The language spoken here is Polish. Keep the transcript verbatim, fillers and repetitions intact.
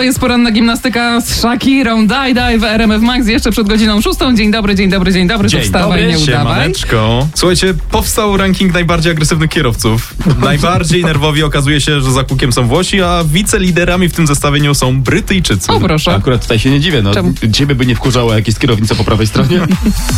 jest poranna gimnastyka z Shakirą. Daj, daj w R M F Max jeszcze przed godziną szóstą. Dzień dobry, dzień dobry, dzień dobry. Dzień to wstawaj, dobry, nie udawaj. Siemaneczko. Słuchajcie, powstał ranking najbardziej agresywnych kierowców. Najbardziej nerwowi okazuje się, że za kółkiem są Włosi, a wiceliderami w tym zestawieniu są Brytyjczycy. O proszę. Akurat tutaj się nie dziwię, no. Czemu? Ciebie by nie wkurzało, jak jest kierownica po prawej stronie?